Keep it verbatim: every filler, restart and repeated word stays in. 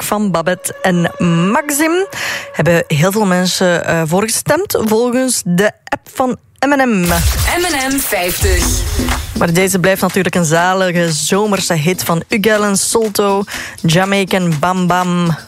van Babette en Maxim. Hebben heel veel mensen uh, voorgestemd volgens de app van M en M. M en M vijftig. Maar deze blijft natuurlijk een zalige zomerse hit van Ugel en Solto, Jamaican Bam Bam.